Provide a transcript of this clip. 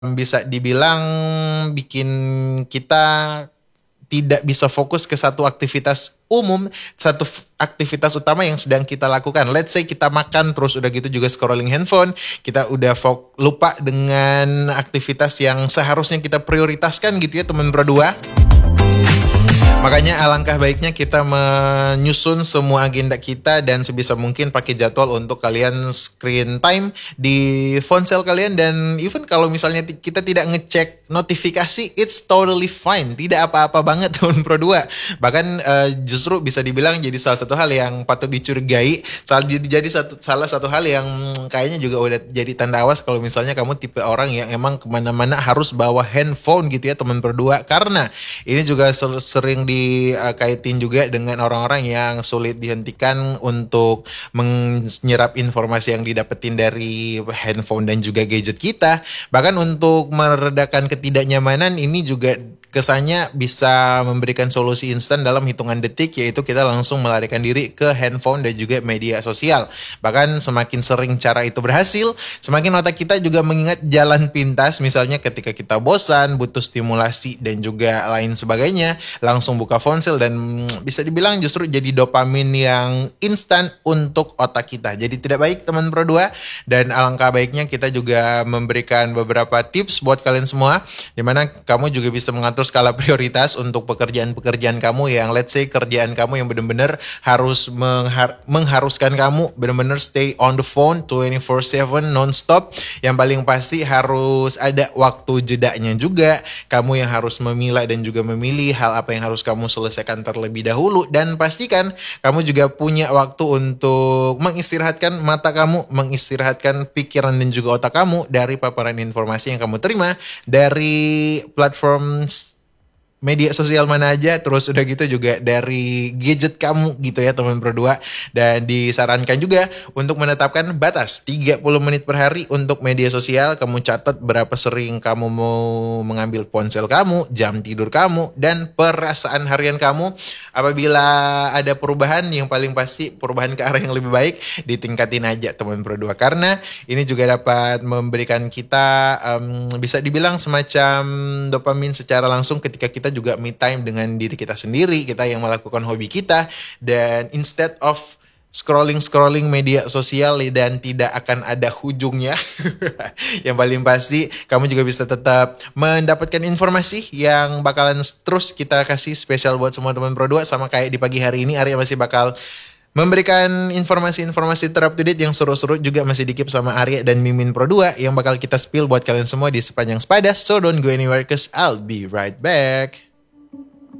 bisa dibilang bikin kita tidak bisa fokus ke satu aktivitas umum, satu aktivitas utama yang sedang kita lakukan. Let's say kita makan terus udah gitu juga scrolling handphone, kita udah lupa dengan aktivitas yang seharusnya kita prioritaskan gitu ya teman berdua. Makanya alangkah baiknya kita menyusun semua agenda kita dan sebisa mungkin pakai jadwal untuk kalian screen time di ponsel kalian. Dan even kalau misalnya kita tidak ngecek notifikasi, it's totally fine. Tidak apa-apa banget teman Pro 2. Bahkan justru bisa dibilang jadi salah satu hal yang patut dicurigai. Jadi salah satu hal yang kayaknya juga udah jadi tanda awas kalau misalnya kamu tipe orang yang emang kemana-mana harus bawa handphone gitu ya teman Pro 2. Karena ini juga sering dikaitin juga dengan orang-orang yang sulit dihentikan untuk menyerap informasi yang didapetin dari handphone dan juga gadget kita. Bahkan untuk meredakan ketidaknyamanan ini juga kesannya bisa memberikan solusi instan dalam hitungan detik, yaitu kita langsung melarikan diri ke handphone dan juga media sosial. Bahkan semakin sering cara itu berhasil, semakin otak kita juga mengingat jalan pintas, misalnya ketika kita bosan, butuh stimulasi dan juga lain sebagainya, langsung buka ponsel dan bisa dibilang justru jadi dopamin yang instan untuk otak kita. Jadi tidak baik teman Pro 2, dan alangkah baiknya kita juga memberikan beberapa tips buat kalian semua, dimana kamu juga bisa mengatur skala prioritas untuk pekerjaan-pekerjaan kamu yang let's say kerjaan kamu yang benar-benar harus mengharuskan kamu benar-benar stay on the phone 24/7 non-stop. Yang paling pasti harus ada waktu jedanya juga. Kamu yang harus memilah dan juga memilih hal apa yang harus kamu selesaikan terlebih dahulu, dan pastikan kamu juga punya waktu untuk mengistirahatkan mata kamu, mengistirahatkan pikiran dan juga otak kamu dari paparan informasi yang kamu terima dari platform media sosial mana aja, terus udah gitu juga dari gadget kamu gitu ya teman Pro 2. Dan disarankan juga untuk menetapkan batas 30 menit per hari untuk media sosial. Kamu catat berapa sering kamu mau mengambil ponsel kamu, jam tidur kamu, dan perasaan harian kamu. Apabila ada perubahan, yang paling pasti perubahan ke arah yang lebih baik, ditingkatin aja teman Pro 2. Karena ini juga dapat memberikan kita bisa dibilang semacam dopamin secara langsung ketika kita juga me time dengan diri kita sendiri, kita yang melakukan hobi kita, dan instead of scrolling media sosial dan tidak akan ada ujungnya. Yang paling pasti kamu juga bisa tetap mendapatkan informasi yang bakalan terus kita kasih spesial buat semua teman Pro 2. Sama kayak di pagi hari ini, Arya masih bakal memberikan informasi-informasi terupdate yang seru-seru juga masih dikip sama Arya dan Mimin Pro 2 yang bakal kita spill buat kalian semua di sepanjang sepada. So don't go anywhere cause I'll be right back.